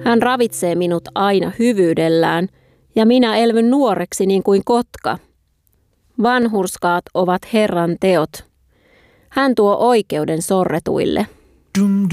Hän ravitsee minut aina hyvyydellään, ja minä elvyn nuoreksi niin kuin kotka. Vanhurskaat ovat Herran teot. Hän tuo oikeuden sorretuille.